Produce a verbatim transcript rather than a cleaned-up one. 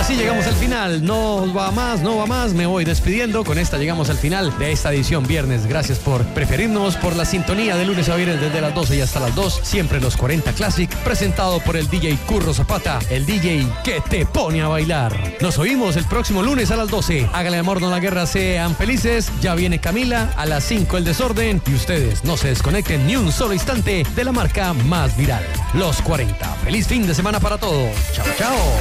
así llegamos al final. No va más, no va más. Me voy despidiendo. Con esta llegamos al final de esta edición viernes. Gracias por preferirnos, por la sintonía de lunes a viernes desde las doce y hasta las dos. Siempre los cuarenta Classic, presentado por el D J Curro Zapata, el D J que te pone a bailar. Nos oímos el próximo lunes a las doce. Hágale amor, no la guerra, sean felices. Ya viene Camila, a las cinco el desorden. Y ustedes no se desconecten ni un solo instante de la marca más viral, Los cuarenta. Feliz fin de semana para todos. Chao, chao.